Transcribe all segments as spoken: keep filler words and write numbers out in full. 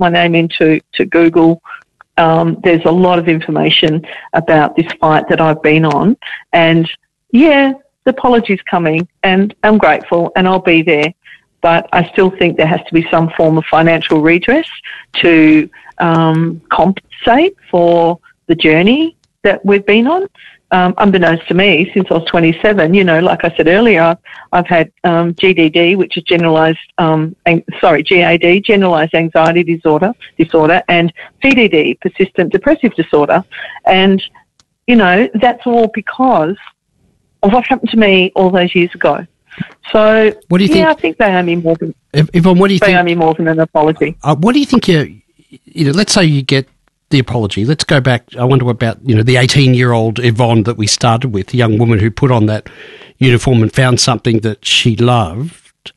my name into to Google, um, there's a lot of information about this fight that I've been on. And, yeah, the apology's coming, and I'm grateful, and I'll be there. But I still think there has to be some form of financial redress to um, compensate for the journey that we've been on. Um, unbeknownst to me, since I was twenty-seven, you know, like I said earlier, I've had um, G D D, which is generalised, um, an- sorry, G A D, generalised anxiety disorder, disorder, and P D D, persistent depressive disorder. And, you know, that's all because of what happened to me all those years ago. So, what do you yeah, think? I think they owe me more than, Yvonne, what do you they think? owe me more than an apology. Uh, what do you think you, you know, let's say you get the apology. Let's go back. I wonder about, you know, the eighteen-year-old Yvonne that we started with, the young woman who put on that uniform and found something that she loved.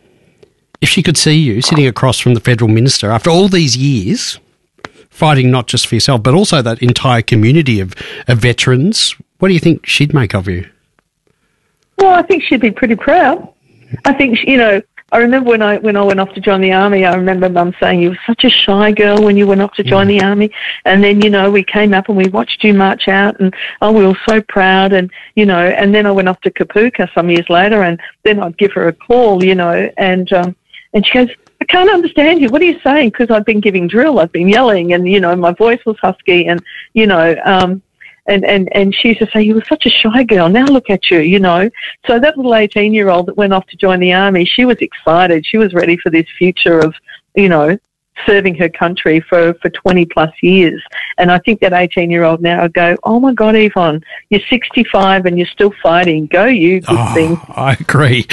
If she could see you sitting across from the federal minister after all these years, fighting not just for yourself, but also that entire community of, of veterans, what do you think she'd make of you? Well, I think she'd be pretty proud. I think, she, you know, I remember when I when I went off to join the army, I remember Mum saying, you were such a shy girl when you went off to join mm. the army. And then, you know, we came up and we watched you march out, and, oh, we were so proud. And, you know, and then I went off to Kapooka some years later, and then I'd give her a call, you know, and um, and she goes, I can't understand you. What are you saying? Because I've been giving drill. I've been yelling, and, you know, my voice was husky, and, you know, um, And, and, and she used to say, you were such a shy girl. Now look at you, you know. So that little eighteen-year-old that went off to join the army, she was excited. She was ready for this future of, you know, serving her country for, for twenty-plus years. And I think that eighteen-year-old now would go, oh, my God, Yvonne, you're sixty-five and you're still fighting. Go you, good oh, thing. I agree.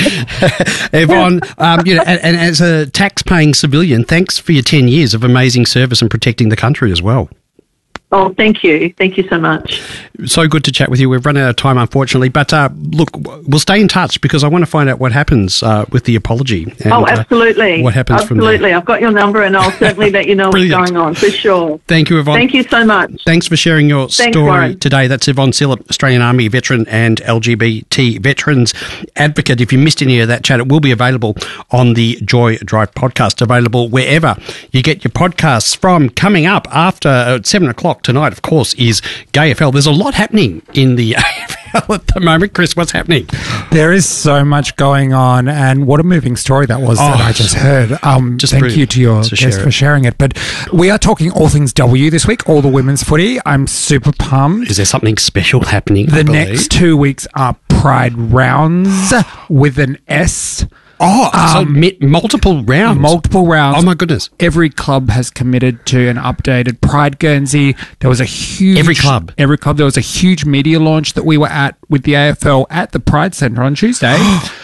Yvonne, um, you know, and, and as a tax-paying civilian, thanks for your ten years of amazing service and protecting the country as well. Oh, thank you. Thank you so much. So good to chat with you. We've run out of time, unfortunately. But uh, look, we'll stay in touch because I want to find out what happens uh, with the apology. And, oh, absolutely. Uh, what happens absolutely. from there. I've got your number, and I'll certainly let you know what's going on, for sure. Thank you, Yvonne. Thank you so much. Thanks for sharing your Thanks, story Warren. today. That's Yvonne Sillop, Australian Army veteran and L G B T veterans advocate. If you missed any of that chat, it will be available on the Joy Drive podcast, available wherever you get your podcasts from. Coming up after uh, seven o'clock tonight, of course, is Gay A F L. There's a lot happening in the A F L at the moment. Chris, what's happening? There is so much going on, and what a moving story that was oh, that I just heard. Um, just thank brilliant. you to your to guest share for sharing it. But we are talking all things W this week, all the women's footy. I'm super pumped. Is there something special happening? The next two weeks are Pride rounds with an S. Oh, Um, so mi- multiple rounds. Multiple rounds. Oh, my goodness. Every club has committed to an updated Pride Guernsey. There was a huge... Every club? Every club. There was a huge media launch that we were at with the A F L at the Pride Centre on Tuesday.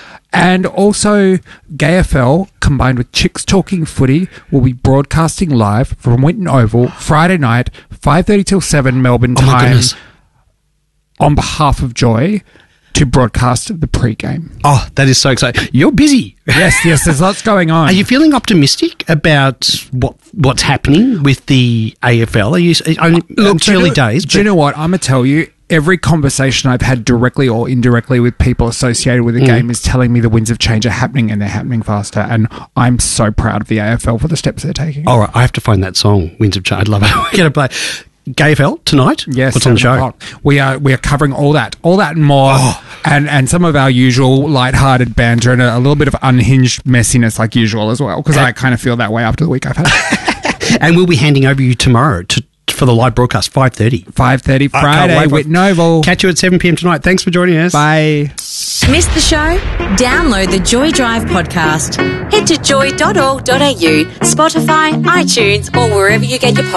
And also, Gay A F L, combined with Chicks Talking Footy, will be broadcasting live from Winton Oval Friday night, five thirty till seven Melbourne Oh, my time, goodness. on behalf of Joy, to broadcast the pre-game. Oh, that is so exciting. You're busy. Yes, yes, there's lots going on. Are you feeling optimistic about what what's happening with the A F L? Are you only Look, it's early days? Do you know what? I'm going to tell you, every conversation I've had directly or indirectly with people associated with the Mm. game is telling me the winds of change are happening, and they're happening faster. And I'm so proud of the A F L for the steps they're taking. All right, I have to find that song, Winds of Change. I'd love it. We're going to play Gay A F L tonight? Yes, what's on the show? o'clock. We are we are covering all that, all that and more, Oh. and and some of our usual lighthearted banter and a, a little bit of unhinged messiness like usual as well, because I kind of feel that way after the week I've had. And we'll be handing over you tomorrow to for the live broadcast, five thirty. five thirty I can't Friday, wait for- Winton Oval. Catch you at seven p.m. tonight. Thanks for joining us. Bye. Missed the show? Download the Joy Drive podcast. Head to joy dot org dot a u, Spotify, iTunes, or wherever you get your podcasts.